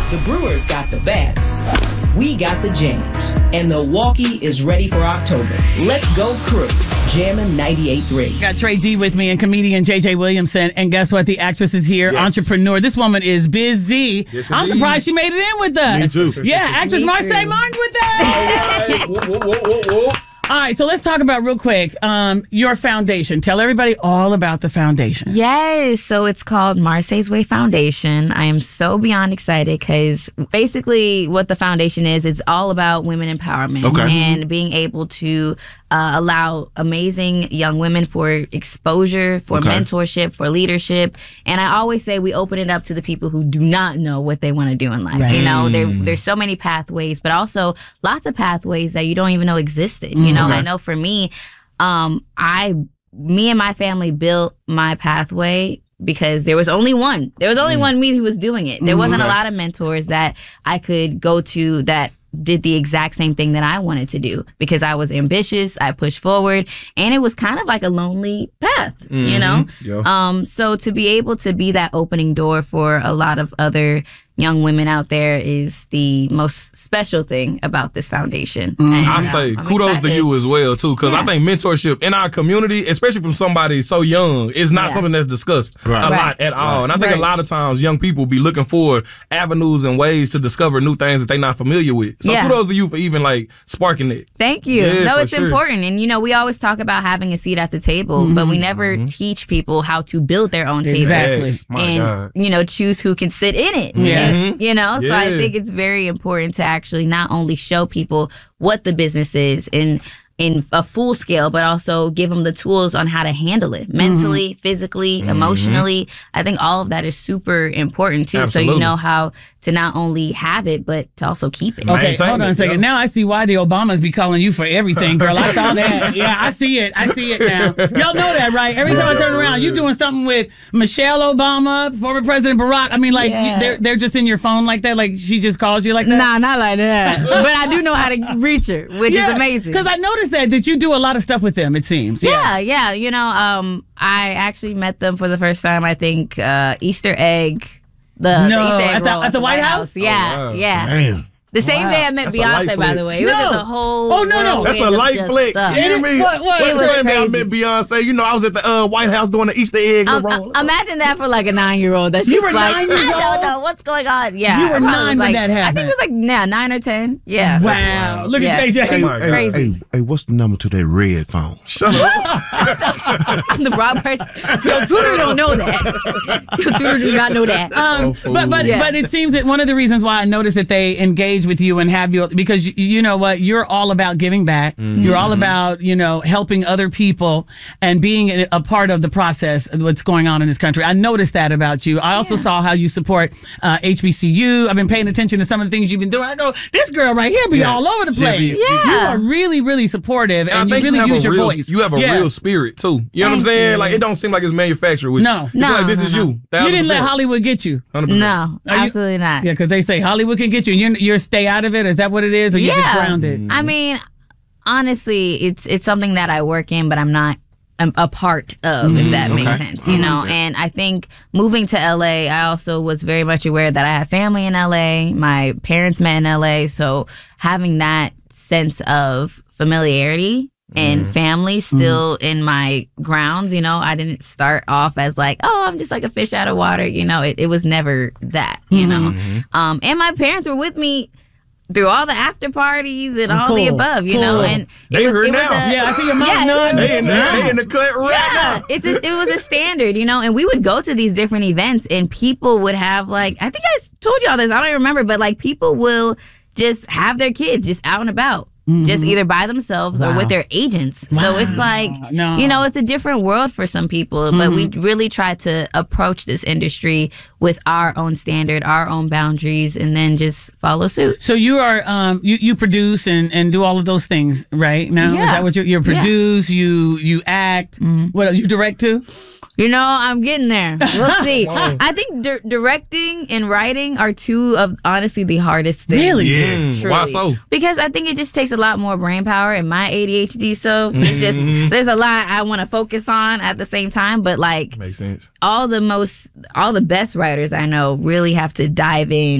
The Brewers got the bats. We got the jams. And Milwaukee is ready for October. Let's go Crew. Jammin' 98.3. Got Trey G with me and comedian JJ Williamson. And guess what? The actress is here. Yes. Entrepreneur. This woman is busy. Yes, I'm surprised she made it in with us. Me too. Yeah, actress Marsai Martin with us. All right. All right, so let's talk about real quick your foundation. Tell everybody all about the foundation. Yes, so it's called Marsai's Way Foundation. I am so beyond excited because basically what the foundation is, it's all about women empowerment and being able to allow amazing young women for exposure, for mentorship, for leadership. And I always say we open it up to the people who do not know what they want to do in life. Right. You know, there's so many pathways, but also lots of pathways that you don't even know existed. You know, I know for me, me and my family built my pathway because there was only one. There was only one me who was doing it. There wasn't a lot of mentors that I could go to that did the exact same thing that I wanted to do because I was ambitious, I pushed forward, and it was kind of like a lonely path, you know? Yeah. So to be able to be that opening door for a lot of other young women out there is the most special thing about this foundation. I say kudos to you as well, too, because I think mentorship in our community, especially from somebody so young, is not something that's discussed a lot at all. And I think a lot of times young people be looking for avenues and ways to discover new things that they're not familiar with. So kudos to you for even like sparking it. Thank you. Yeah, no, it's important. And, you know, we always talk about having a seat at the table, but we never teach people how to build their own table. Exactly. And, you know, choose who can sit in it. Yeah. You know, so I think it's very important to actually not only show people what the business is in a full scale, but also give them the tools on how to handle it mentally, physically, emotionally. I think all of that is super important too. Absolutely. So you know how to not only have it, but to also keep it. Okay, hold on a second. Now I see why the Obamas be calling you for everything, girl. I saw that. Yeah, I see it. now. Y'all know that, right? Every time I turn around, you doing something with Michelle Obama, former President Barack. I mean, like, they're just in your phone like that? Like, she just calls you like that? Nah, not like that. But I do know how to reach her, which is amazing. Because I noticed that you do a lot of stuff with them, it seems. Yeah. You know, I actually met them for the first time, I think, Easter egg. The Easter egg roll at the White House? Yeah, yeah. Damn. The same day I met Beyonce, by the way. It was just a whole... Oh, no. That's a light flex. You hear me? What? It was the same day I met Beyonce. You know, I was at the White House doing the Easter egg roll. Imagine that for like a 9-year-old. That's you were like, 9 years old? I don't know what's going on. Yeah. You were 9 when that happened. I think it was like 9 or 10. Yeah. Wow. Look at JJ. Crazy. Hey, what's the number to that red phone? Shut up. I'm the wrong person. Yo, Tudor don't know that. Yo, Tudor do not know that. But it seems that one of the reasons why I noticed that they engage with you and have you, because you know what, you're all about giving back. You're all about, you know, helping other people and being a part of the process of what's going on in this country. I noticed that about you. I also saw how you support HBCU. I've been paying attention to some of the things you've been doing. I go, this girl right here be all over the place. You are really, really supportive, and you really use your voice. You have a real spirit too. You know what I'm saying? Like, it don't seem like it's manufactured with you. It's like, this is you. 1,000%. You didn't let Hollywood get you. 100%. No, absolutely not. Yeah, because they say Hollywood can get you. You're stay out of it. Is that what it is, or you just grounded? I mean, honestly, it's something that I work in, but I'm not a part of, if that makes sense, you know. And I think moving to LA, I also was very much aware that I had family in LA. My parents met in LA, so having that sense of familiarity and family still in my grounds, you know. I didn't start off as like, oh, I'm just like a fish out of water, you know. It was never that, you know. And my parents were with me through all the after parties and all the above, you know. And they heard now. I see your mom nodding. They in the cut right now. It was a standard, you know. And we would go to these different events, and people would have, like, I think I told y'all this, I don't even remember, but like, people will just have their kids just out and about. Just either by themselves or with their agents. So it's like, you know, it's a different world for some people. But we really try to approach this industry with our own standard, our own boundaries, and then just follow suit. So you are, you produce and do all of those things right now? Yeah. Is that what you produce, you act, what else, you direct too? You know, I'm getting there. We'll see. I think directing and writing are two of, honestly, the hardest things. Really? Yeah. Why so? Because I think it just takes a lot more brain power and my ADHD self. It's just, there's a lot I want to focus on at the same time. But like, makes sense. All the best writers I know really have to dive in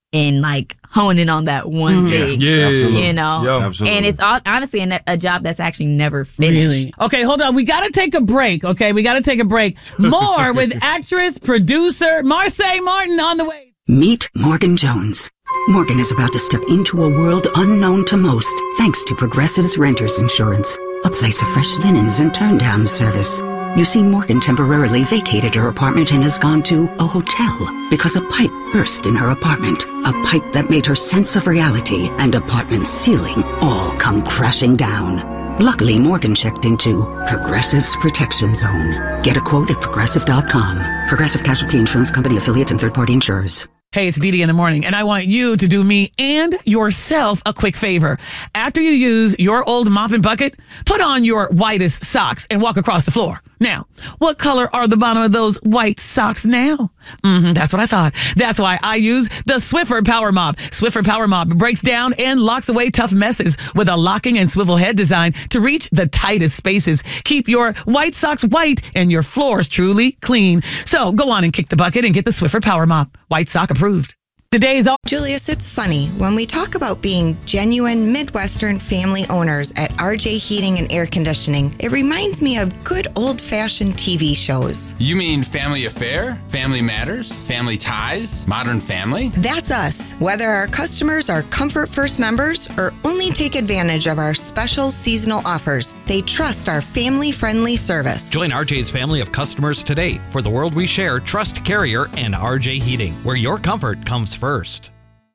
and like honing on that one thing. Yeah, you know? Yeah. Absolutely. And it's honestly a job that's actually never finished. Really? Okay, hold on. We got to take a break. Okay, we got to take a break. More with actress, producer, Marsai Martin on the way. Meet Morgan Jones. Morgan is about to step into a world unknown to most, thanks to Progressive's Renters Insurance, a place of fresh linens and turn-down service. You see, Morgan temporarily vacated her apartment and has gone to a hotel because a pipe burst in her apartment. A pipe that made her sense of reality and apartment ceiling all come crashing down. Luckily, Morgan checked into Progressive's Protection Zone. Get a quote at Progressive.com. Progressive Casualty Insurance Company, affiliates, and third-party insurers. Hey, it's Dee Dee in the morning, and I want you to do me and yourself a quick favor. After you use your old mop and bucket, put on your whitest socks and walk across the floor. Now, what color are the bottom of those white socks now? That's what I thought. That's why I use the Swiffer Power Mop. Swiffer Power Mop breaks down and locks away tough messes with a locking and swivel head design to reach the tightest spaces. Keep your white socks white and your floors truly clean. So go on and kick the bucket and get the Swiffer Power Mop. White sock approved. Today's Julius, it's funny. When we talk about being genuine Midwestern family owners at RJ Heating and Air Conditioning, it reminds me of good old-fashioned TV shows. You mean Family Affair, Family Matters, Family Ties, Modern Family? That's us. Whether our customers are Comfort First members or only take advantage of our special seasonal offers, they trust our family-friendly service. Join RJ's family of customers today. For the world we share, trust Carrier and RJ Heating, where your comfort comes first.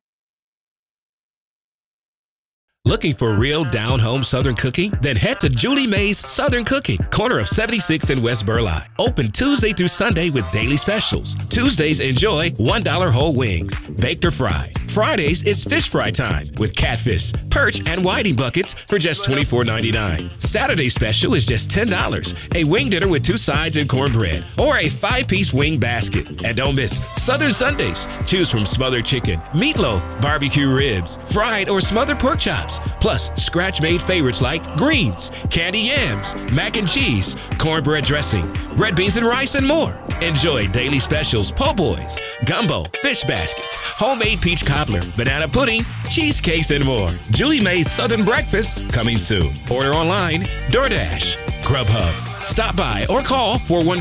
Looking for real down-home Southern cooking? Then head to Julie Mae's Southern Cooking, corner of 76th and West Burleigh. Open Tuesday through Sunday with daily specials. Tuesdays, enjoy $1 whole wings, baked or fried. Fridays is fish fry time with catfish, perch, and whiting buckets for just $24.99. Saturday special is just $10, a wing dinner with 2 sides and cornbread, or a 5-piece wing basket. And don't miss Southern Sundays. Choose from smothered chicken, meatloaf, barbecue ribs, fried or smothered pork chops, plus scratch-made favorites like greens, candy yams, mac and cheese, cornbread dressing, red beans and rice, and more. Enjoy daily specials, po' boys, gumbo, fish baskets, homemade peach cobbler, banana pudding, cheesecakes, and more. Julie Mae's Southern Breakfast coming soon. Order online, DoorDash, Grubhub. Stop by or call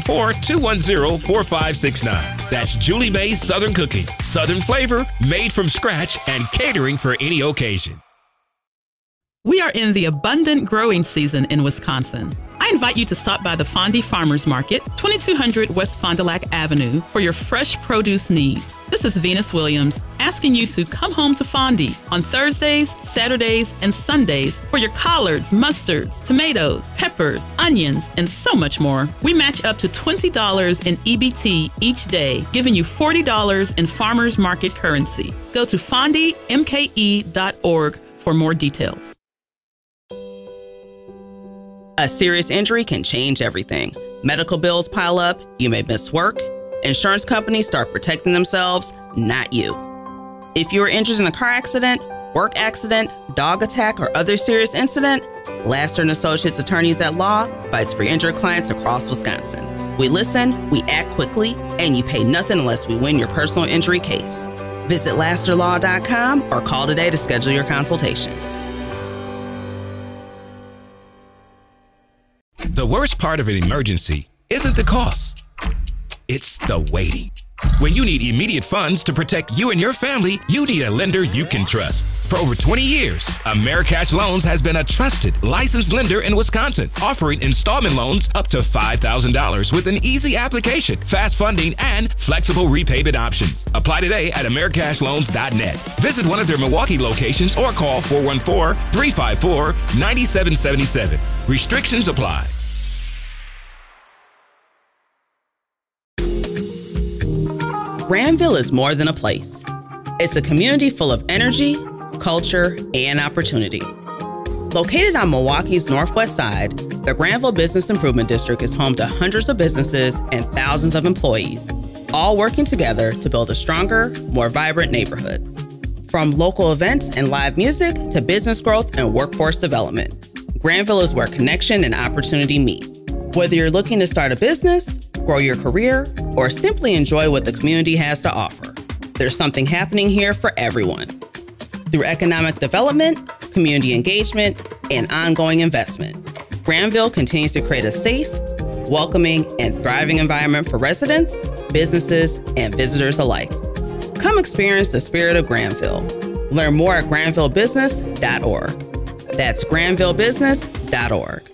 414-210-4569. That's Julie Mae's Southern Cooking. Southern flavor, made from scratch, and catering for any occasion. We are in the abundant growing season in Wisconsin. I invite you to stop by the Fondy Farmers Market, 2200 West Fond du Lac Avenue, for your fresh produce needs. This is Venus Williams asking you to come home to Fondy on Thursdays, Saturdays, and Sundays for your collards, mustards, tomatoes, peppers, onions, and so much more. We match up to $20 in EBT each day, giving you $40 in farmers market currency. Go to fondymke.org for more details. A serious injury can change everything. Medical bills pile up, you may miss work. Insurance companies start protecting themselves, not you. If you are injured in a car accident, work accident, dog attack, or other serious incident, Laster & Associates Attorneys at Law fights for injured clients across Wisconsin. We listen, we act quickly, and you pay nothing unless we win your personal injury case. Visit lasterlaw.com or call today to schedule your consultation. The worst part of an emergency isn't the cost. It's the waiting. When you need immediate funds to protect you and your family, you need a lender you can trust. For over 20 years, AmeriCash Loans has been a trusted, licensed lender in Wisconsin, offering installment loans up to $5,000 with an easy application, fast funding, and flexible repayment options. Apply today at AmeriCashLoans.net. Visit one of their Milwaukee locations or call 414-354-9777. Restrictions apply. Granville is more than a place. It's a community full of energy, culture, and opportunity. Located on Milwaukee's northwest side, the Granville Business Improvement District is home to hundreds of businesses and thousands of employees, all working together to build a stronger, more vibrant neighborhood. From local events and live music to business growth and workforce development, Granville is where connection and opportunity meet. Whether you're looking to start a business, grow your career, or simply enjoy what the community has to offer, there's something happening here for everyone. Through economic development, community engagement, and ongoing investment, Granville continues to create a safe, welcoming, and thriving environment for residents, businesses, and visitors alike. Come experience the spirit of Granville. Learn more at granvillebusiness.org. That's granvillebusiness.org.